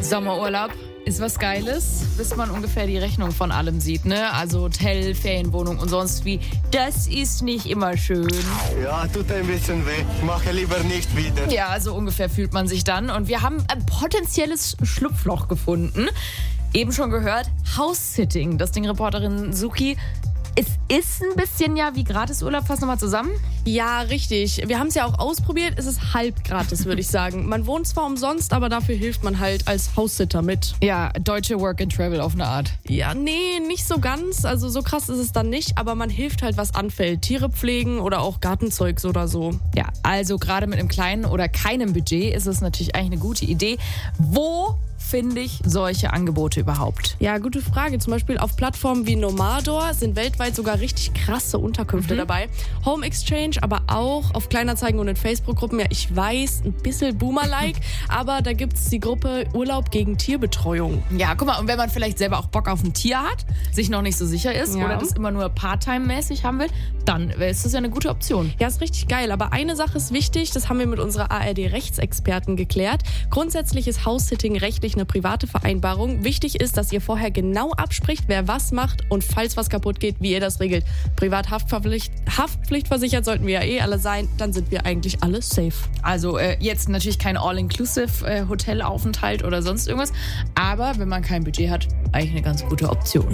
Sommerurlaub ist was Geiles, bis man ungefähr die Rechnung von allem sieht, ne? Also Hotel, Ferienwohnung und sonst wie. Das ist nicht immer schön. Ja, tut ein bisschen weh. Mache lieber nicht wieder. Ja, so ungefähr fühlt man sich dann. Und wir haben ein potenzielles Schlupfloch gefunden. Eben schon gehört, House-Sitting. Das Ding Reporterin Suki. Es ist ein bisschen ja wie Gratisurlaub. Fass nochmal zusammen. Ja, richtig. Wir haben es ja auch ausprobiert. Es ist halb gratis, würde ich sagen. Man wohnt zwar umsonst, aber dafür hilft man halt als Haussitter mit. Ja, deutsche Work and Travel auf eine Art. Ja, nee, nicht so ganz. Also so krass ist es dann nicht. Aber man hilft halt, was anfällt. Tiere pflegen oder auch Gartenzeugs oder so. Ja, also gerade mit einem kleinen oder keinem Budget ist es natürlich eigentlich eine gute Idee. Wo finde ich solche Angebote überhaupt? Ja, gute Frage. Zum Beispiel auf Plattformen wie Nomador sind weltweit sogar richtig krasse Unterkünfte dabei. Home Exchange, aber auch auf Kleinanzeigen und in Facebook-Gruppen. Ja, ich weiß, ein bisschen Boomer-like, aber da gibt es die Gruppe Urlaub gegen Tierbetreuung. Ja, guck mal, und wenn man vielleicht selber auch Bock auf ein Tier hat, sich noch nicht so sicher ist oder das immer nur part-time-mäßig haben will, dann ist das ja eine gute Option. Ja, ist richtig geil. Aber eine Sache ist wichtig, das haben wir mit unserer ARD-Rechtsexperten geklärt. Grundsätzlich ist House-Sitting rechtlich eine private Vereinbarung. Wichtig ist, dass ihr vorher genau abspricht, wer was macht und falls was kaputt geht, wie ihr das regelt. Haftpflichtversichert sollten wir ja alle sein, dann sind wir eigentlich alle safe. Also jetzt natürlich kein All-Inclusive Hotelaufenthalt oder sonst irgendwas, aber wenn man kein Budget hat, eigentlich eine ganz gute Option.